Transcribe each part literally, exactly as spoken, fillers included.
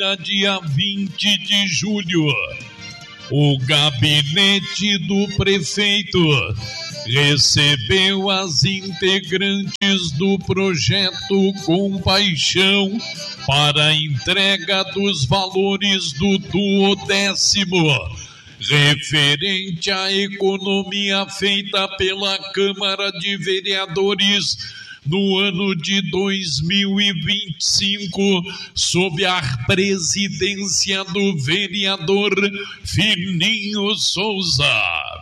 dia vinte de julho, o gabinete do prefeito recebeu as integrantes do projeto Compaixão para a entrega dos valores do duodécimo, referente à economia feita pela Câmara de Vereadores no ano de dois mil e vinte e cinco, sob a presidência do vereador Fininho Souza.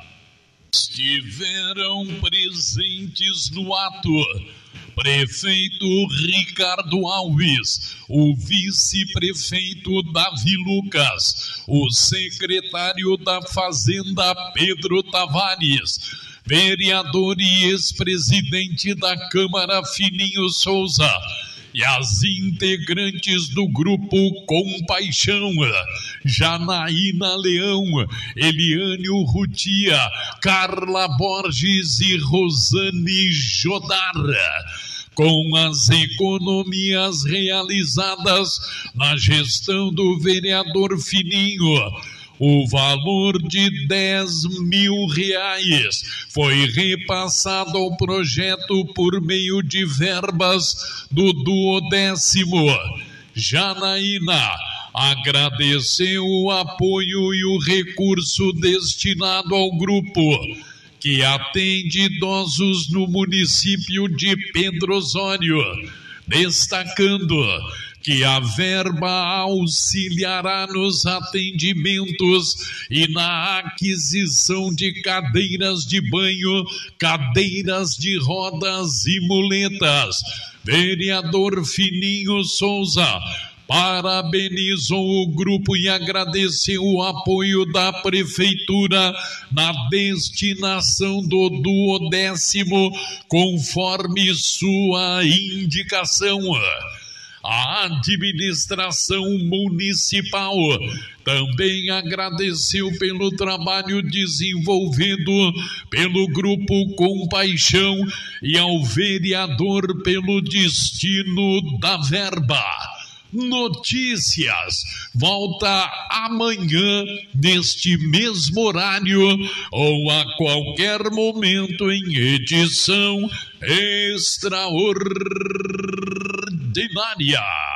Estiveram presentes no ato prefeito Ricardo Alves, o vice-prefeito Davi Lucas, o secretário da Fazenda Pedro Tavares, vereador e ex-presidente da Câmara Fininho Souza, e as integrantes do grupo Compaixão, Janaína Leão, Eliânio Rutia, Carla Borges e Rosane Jodar, com as economias realizadas na gestão do vereador Fininho. O valor de dez mil reais foi repassado ao projeto por meio de verbas do duodécimo. Janaína agradeceu o apoio e o recurso destinado ao grupo, que atende idosos no município de Pedro Osório, destacando que a verba auxiliará nos atendimentos e na aquisição de cadeiras de banho, cadeiras de rodas e muletas. Vereador Fininho Souza parabenizou o grupo e agradeceu o apoio da Prefeitura na destinação do duodécimo, conforme sua indicação. A administração municipal também agradeceu pelo trabalho desenvolvido pelo Grupo Compaixão e ao vereador pelo destino da verba. Notícias volta amanhã neste mesmo horário ou a qualquer momento em edição extraordinária.